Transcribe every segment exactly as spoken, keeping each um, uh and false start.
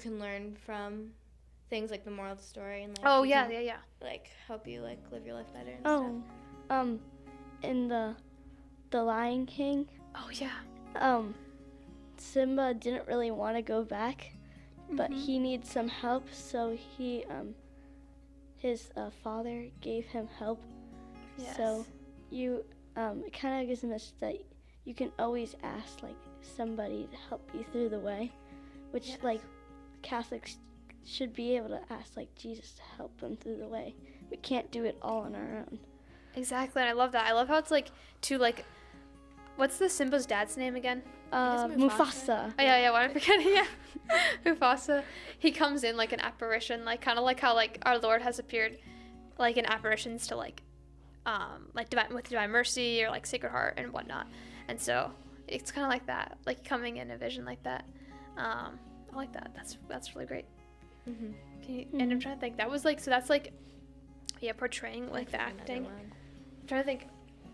can learn from things like the moral of the story and like Oh you yeah, can, yeah, yeah. like help you like live your life better and Oh, stuff. um, in the the Lion King, Oh yeah. um, Simba didn't really want to go back, but Mhm. he needs some help, so he um, his uh, father gave him help. Yes. So you um, it kind of gives a message that you can always ask like somebody to help you through the way, which Yes. like Catholics should be able to ask like Jesus to help them through the way. We can't do it all on our own. Exactly, and I love that. I love how it's like to like, what's the Simba's dad's name again? Uh, Mufasa. Mufasa. Oh yeah, yeah. Why am I forgetting? Yeah, Mufasa. He comes in like an apparition, like kind of like how like our Lord has appeared, like in apparitions to like, um, like divine with Divine Mercy or like Sacred Heart and whatnot. And so it's kind of like that, like coming in a vision like that. Um, I like that. That's that's really great. Mm-hmm. Can you, and I'm trying to think. That was like so. That's like, yeah, portraying like the acting. I'm trying to think.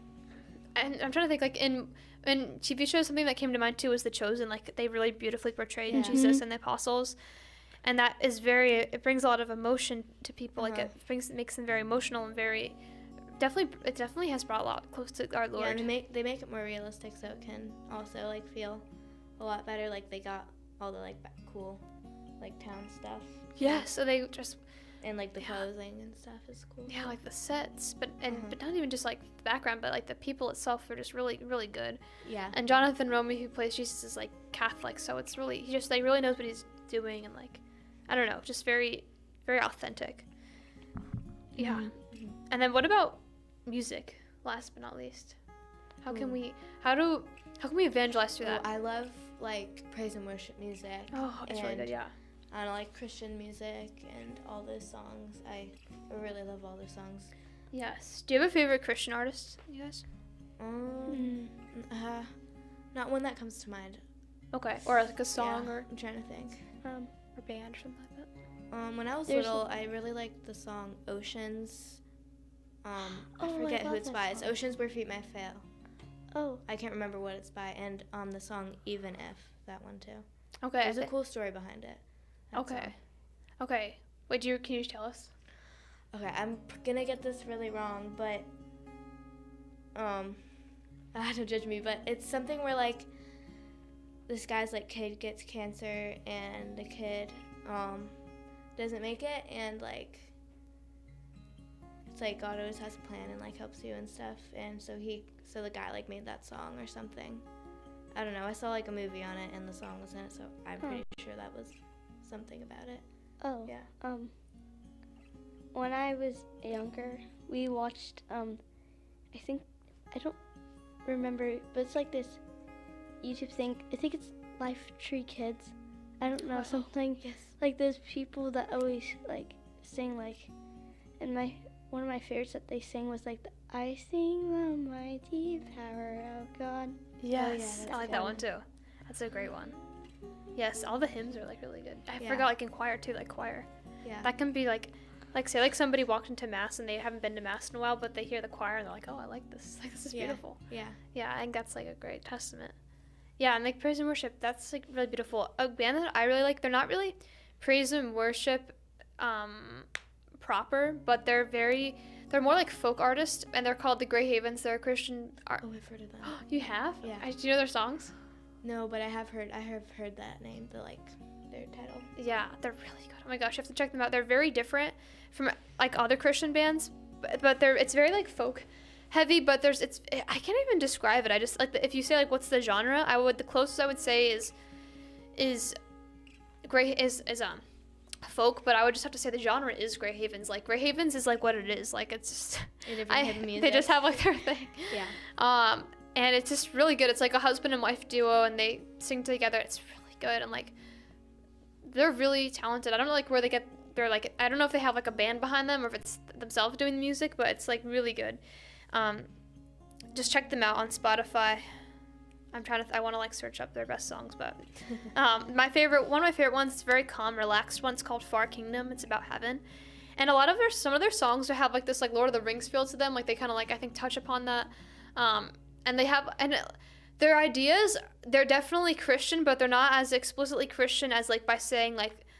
And I'm trying to think like in in T V shows, something that came to mind too was The Chosen. Like they really beautifully portrayed Yeah. Jesus Mhm. and the apostles, and that is very. It brings a lot of emotion to people. Like Uh-huh. it brings it makes them very emotional and very. Definitely, it definitely has brought a lot close to our Lord. Yeah, and they make they make it more realistic, so it can also like feel a lot better. Like they got all the like ba- cool, like town stuff. Yeah, so they just And like the Yeah. clothing and stuff is cool. yeah like the sets, but and Mhm. but not even just like the background, but like the people itself are just really really good. Yeah. And Jonathan Romy, who plays Jesus, is like Catholic, so it's really he just like really knows what he's doing, and like I don't know, just very very authentic. Yeah. Mhm. And then what about music? Last but not least, how can Ooh. we how do how can we evangelize through Oh, that? I love like praise and worship music. Oh, it's really and good. Yeah. I don't like Christian music and all those songs. I really love all those songs. Yes. Do you have a favorite Christian artist, you guys? Um, uh, not one that comes to mind. Okay. Or like a song Yeah, or I'm trying to think. Um, or band or something like that. Um, when I was There's little, I really liked the song Oceans. Um, I Oh, I forget who love it's that by. It's song. Oceans Where Feet May Fail. oh, I can't remember what it's by. And um, the song Even If, that one too. Okay. There's I a thi- cool story behind it. that okay. song. Okay. Wait, do you can you tell us? Okay, I'm p- gonna get this really wrong, but um, ah, don't judge me. But it's something where like this guy's like kid gets cancer, and the kid um doesn't make it, and like it's like God always has a plan and like helps you and stuff, and so he so the guy like made that song or something. I don't know. I saw like a movie on it, and the song was in it, so I'm Huh. pretty sure that was something about it. oh. Yeah. Um, when I was younger, we watched, um, I think, I don't remember, but it's like this YouTube thing. I think it's Life Tree Kids. I don't know, Oh, something Yes. like those people that always like sing like, and my one of my favorites that they sang was like the I sing the mighty power of God. Yes. that's I like good. that one too. That's a great one. Yes, all the hymns are like really good. I Yeah. forgot like in choir too, like choir. Yeah. That can be like like say like somebody walked into mass and they haven't been to mass in a while, but they hear the choir and they're like, "Oh, I like this. Like this is Yeah. beautiful." Yeah. Yeah, I think that's like a great testament. Yeah, and like praise and worship, that's like really beautiful. A band that I really like, they're not really praise and worship um proper, but they're very they're more like folk artists, and they're called the Grey Havens. They're a Christian art. Oh, I've heard of that. You have? Yeah. I, do you know their songs? No, but I have heard. I have heard that name. The like their title. Yeah, they're really good. Oh my gosh, you have to check them out. They're very different from like other Christian bands, but, but they're it's very like folk heavy. But there's it's I can't even describe it. I just like the, if you say like what's the genre, I would the closest I would say is is Grey is is um folk, but I would just have to say the genre is Grey Havens. Like Grey Havens is like what it is. Like it's just A different I, type of music. they just have like their thing. Yeah. Um, and it's just really good. It's like a husband and wife duo, and they sing together. It's really good, and like they're really talented. I don't know like where they get. They're like I don't know if they have like a band behind them or if it's themselves doing the music, but it's like really good. Um, just check them out on Spotify. I'm trying to. Th- I want to like search up their best songs, but um, my favorite, one of my favorite ones, is a very calm, relaxed one. It's called Far Kingdom. It's about heaven, and a lot of their some of their songs have like this like Lord of the Rings feel to them. Like they kind of like I think touch upon that, um, and they have and their ideas they're definitely Christian, but they're not as explicitly Christian as like by saying like